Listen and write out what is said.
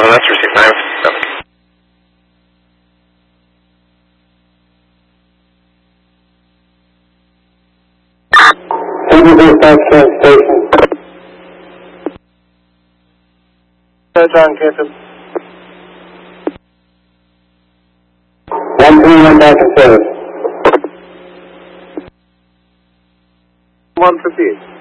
that's received 957. Station. John Campus. 131 back in service. 158.